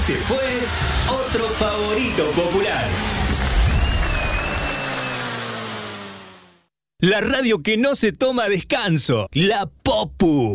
Este fue otro favorito popular. La radio que no se toma descanso. La Popu.